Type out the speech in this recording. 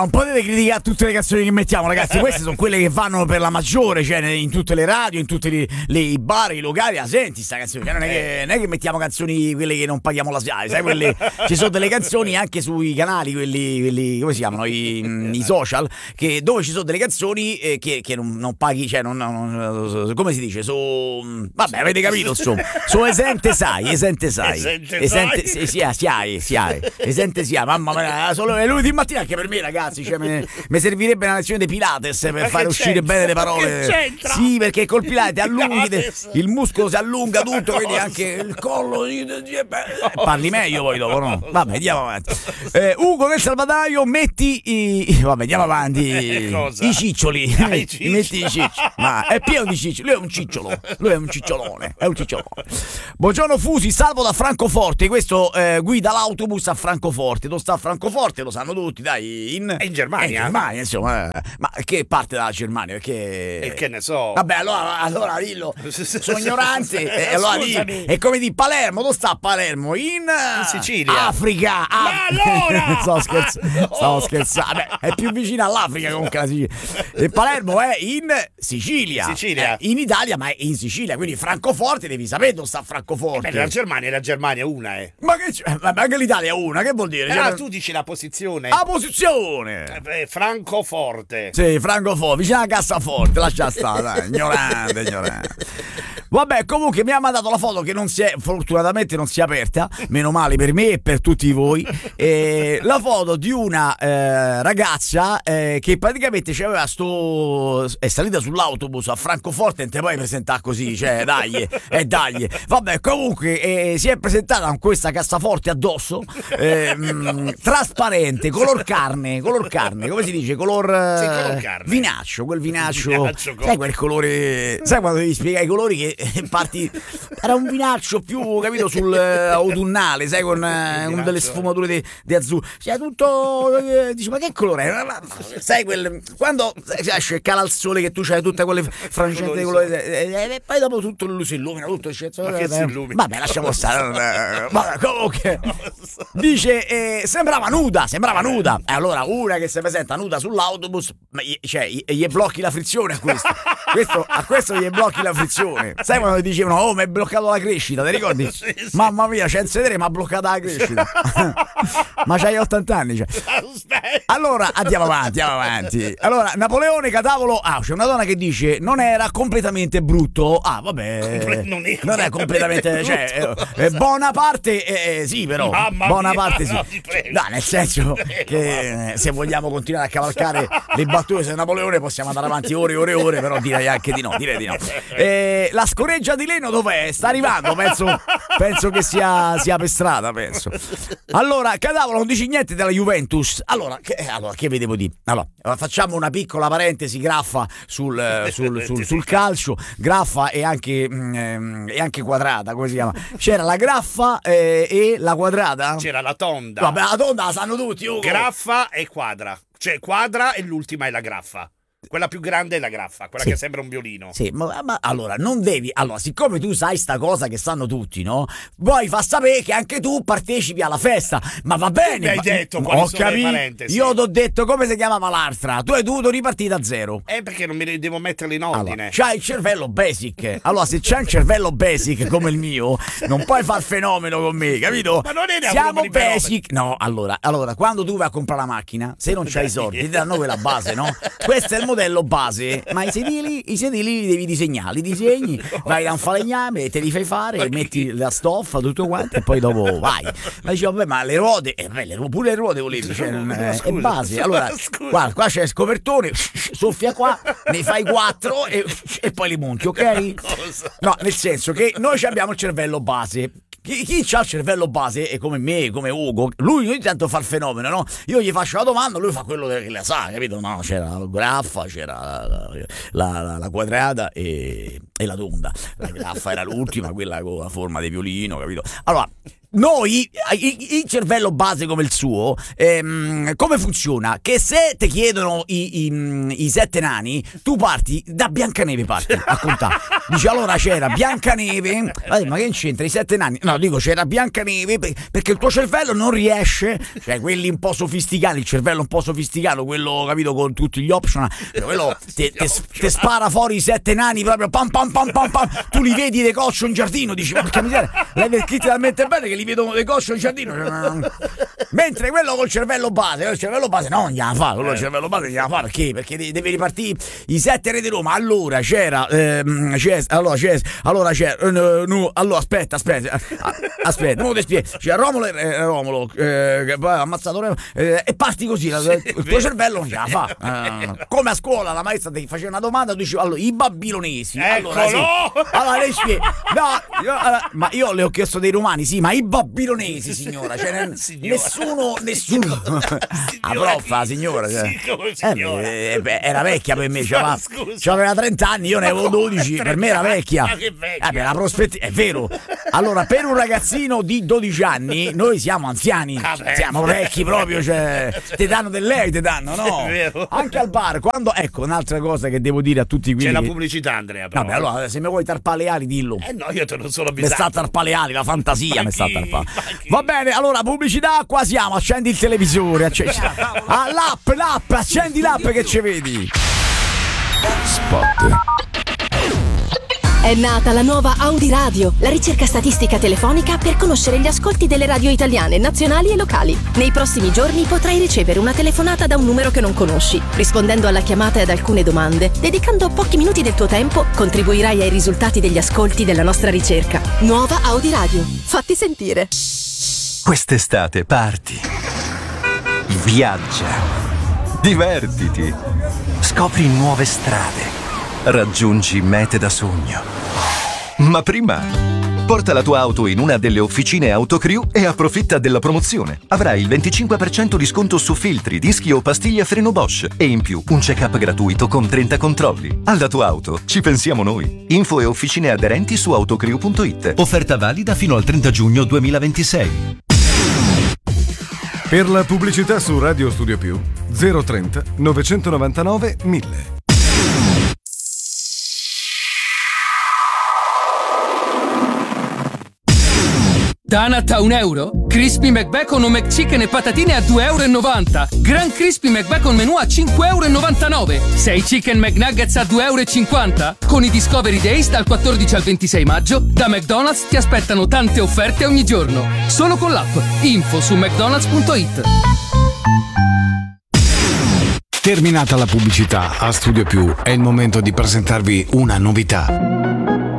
non potete criticare tutte le canzoni che mettiamo, ragazzi. Queste sono quelle che vanno per la maggiore, cioè in tutte le radio, in tutti i bar, i locali. La senti sta canzone? Cioè, non è che mettiamo canzoni quelle che non paghiamo la SIAE, sai? Ci sono delle canzoni anche sui canali, quelli come si chiamano? I social, dove ci sono delle canzoni che non paghi, cioè come si dice? Vabbè, avete capito, insomma. Sono esente SIAE. Esente SIAE, mamma mia, solo è lunedì mattina anche per me, ragazzi, cioè mi servirebbe una lezione di Pilates per fare uscire bene le parole. Sì, perché col Pilates allunghi il muscolo, si allunga tutto, quindi anche il collo parli meglio poi dopo, no? Vabbè, andiamo avanti. Ugo nel salvadanaio, metti vabbè, andiamo avanti. I ciccioli. Metti i ciccioli. Ma è pieno di ciccioli, lui è un cicciolo, lui è un cicciolone, Buongiorno Fusi, salvo da Francoforte. Questo guida l'autobus a Francoforte. Dove sta a Francoforte? Lo sanno tutti, dai. In Germania. In Germania, insomma. Ma che parte dalla Germania? Perché... E che ne so. Vabbè, allora dillo. Sono ignorante. Allora dillo. È come di Palermo. Dove sta Palermo? In Sicilia. Africa. Ma allora! Stavo scherzando. Vabbè, è più vicina all'Africa comunque la Sicilia. E Palermo è in Sicilia. In Italia, ma è in Sicilia. Quindi Francoforte devi sapere dove sta Francoforte. La Germania una è. Ma anche l'Italia è una, che vuol dire? Tu dici la posizione. La posizione! Francoforte. Sì, Francoforte, vicino alla cassaforte, lascia stare, dai, ignorante. Vabbè, comunque mi ha mandato la foto che fortunatamente non si è aperta, meno male per me e per tutti voi, la foto di una ragazza che praticamente è salita sull'autobus a Francoforte e non te puoi presentare così, cioè dai. Vabbè, comunque si è presentata con questa cassaforte addosso, trasparente, color carne, come si dice? Color carne. Vinaccio, quel vinaccio sai quel colore, sai quando devi spiegare i colori che parti, era un vinaccio più, capito, sul autunnale, sai, con delle sfumature di azzurro, cioè tutto, dici, ma che colore è? Sai quando esce, cala il sole, che tu c'hai tutte quelle frangette di colore, e poi dopo tutto si illumina, tutto si illumina. Vabbè, lasciamo stare. Vabbè, comunque dice sembrava nuda. E allora una che si presenta nuda sull'autobus, cioè gli blocchi la frizione a questo gli blocchi la frizione. Sai quando dicevano mi è bloccato la crescita, ti ricordi? Sì. Mamma mia, Cenze 3 mi ha bloccata la crescita. Ma c'hai 80 anni, cioè. Allora andiamo avanti. Allora Napoleone Catavolo, c'è una donna che dice non era completamente brutto. Vabbè, non è completamente, cioè Bonaparte sì, però Bonaparte sì. No, nel senso che se vogliamo continuare a cavalcare le battute su Napoleone possiamo andare avanti ore, però direi anche di no. La scoreggia di Leno dov'è? Sta arrivando, penso che sia per strada, penso. Allora, Cadavolo non dici niente della Juventus. Allora, che vedevo di? Allora, facciamo una piccola parentesi graffa sul calcio. Graffa e anche quadrata, come si chiama? C'era la graffa e la quadrata? C'era la tonda. Vabbè, la tonda la sanno tutti, Ugo. Graffa e quadra. Cioè quadra e l'ultima è la graffa. Quella più grande è la graffa, quella che sembra un violino. Sì, ma allora non devi. Allora, siccome tu sai sta cosa che sanno tutti, no? Vuoi far sapere che anche tu partecipi alla festa. Ma va bene. Mi hai detto quali sono le parentesi. Io ti ho detto come si chiamava l'altra. Tu hai dovuto ripartire da zero. Perché non mi devo metterle in ordine. Allora, c'hai il cervello basic. Allora, se c'hai un cervello basic come il mio, non puoi far fenomeno con me, capito? Ma non è siamo basic. No, allora, quando tu vai a comprare la macchina, se non c'hai i soldi, ti danno quella base, no? Questo è il modello base, ma i sedili li devi disegnare, li disegni, vai da un falegname, te li fai fare, metti la stoffa, tutto quanto, e poi dopo vai. Ma dicevo, vabbè, ma le ruote, pure le ruote volevi, cioè, è base. Allora, qua c'è il scopertone, soffia qua, ne fai 4 e poi li monti, ok? No, nel senso che noi abbiamo il cervello base. Chi ha il cervello base è come me, come Ugo, lui ogni tanto fa il fenomeno, no? Io gli faccio la domanda, lui fa quello che la sa, capito? No, c'era la graffa, c'era la quadrata e la tonda. La graffa era l'ultima, quella con la forma di violino, capito? Allora, noi, il cervello base come il suo, come funziona? Che se ti chiedono i 7 nani, tu parti da Biancaneve, a contare. Dici allora c'era Biancaneve, ma che c'entra i 7 nani? No, dico c'era Biancaneve perché il tuo cervello non riesce, cioè quelli un po' sofisticati, il cervello un po' sofisticato, quello capito con tutti gli optional, quello te spara fuori i 7 nani proprio pam pam pam pam pam, tu li vedi de coscio in giardino, dici porca miseria, l'hai descritto talmente bene che li vedo de coscio in giardino, mentre quello col cervello base no, gliela fa, quello col cervello base gliela fa perché deve ripartire i 7 re di Roma. Allora c'era aspetta, mo ti spiego. C'è Romolo che poi ha ammazzato e parti così, il tuo cervello non ce la fa. Come a scuola la maestra ti faceva una domanda, tu dici allora i babilonesi, allora lei spiega, ma io le ho chiesto dei romani, sì, ma i babilonesi, signora, cioè nessuno a proffa, signora, era vecchia per me, c'aveva 30 anni, io ne avevo 12, per me era vecchia. La prospettiva è vero. Allora, per un ragazzino di 12 anni, noi siamo anziani, siamo vecchi proprio, cioè ti danno ti danno, no? Anche al bar, quando ecco un'altra cosa che devo dire a tutti quelli. C'è la pubblicità, Andrea. Però. Vabbè, allora se mi vuoi tarpaleali, dillo. No, io te lo sono avvisato. Mi sta tarpaleali, la fantasia mi sta tarpaleali. Va bene, allora pubblicità, qua siamo, accendi il televisore, l'app, accendi l'app che ci vedi. Spot. È nata la nuova Audi Radio, la ricerca statistica telefonica per conoscere gli ascolti delle radio italiane, nazionali e locali. Nei prossimi giorni potrai ricevere una telefonata da un numero che non conosci. Rispondendo alla chiamata e ad alcune domande, dedicando pochi minuti del tuo tempo, contribuirai ai risultati degli ascolti della nostra ricerca. Nuova Audi Radio. Fatti sentire. Quest'estate parti. Viaggia. Divertiti. Scopri nuove strade. Raggiungi mete da sogno. Ma prima, porta la tua auto in una delle officine Autocrew e approfitta della promozione. Avrai il 25% di sconto su filtri, dischi o pastiglie freno Bosch e in più un check-up gratuito con 30 controlli. Alla tua auto ci pensiamo noi. Info e officine aderenti su autocrew.it. Offerta valida fino al 30 giugno 2026. Per la pubblicità su Radio Studio Più 030 999 1000. Donut a €1? Crispy McBacon o McChicken e patatine a €2,90. Gran Crispy McBacon menù a €5,99. 6 Chicken McNuggets a €2,50. Con i Discovery Days dal 14 al 26 maggio, da McDonald's ti aspettano tante offerte ogni giorno. Solo con l'app. Info su mcdonalds.it. Terminata la pubblicità, a Studio Più è il momento di presentarvi una novità.